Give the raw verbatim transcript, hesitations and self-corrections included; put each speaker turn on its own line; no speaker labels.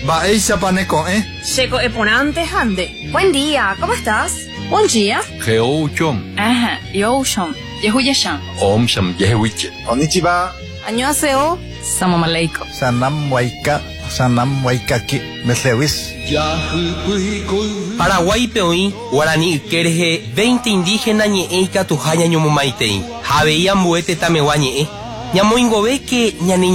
Baeisa paneco, ¿eh?
Checo eponante hande.
Buen día, ¿cómo estás?
Buen día.
Geouchom.
Ajá, yoshom. Yehuyashan.
Om sham yehuiche.
Konnichiwa.
Annyeonghaseyo. Salam aleikum.
Sanam waika, sanam waikaki, meslewis.
Paraguay peoí, Guaraní Kerje, veinte indígenas ñe'e ikatuha ñañomomaitei. Ha veía mbuete tameguá ñe'e. Ñamoingove que ñane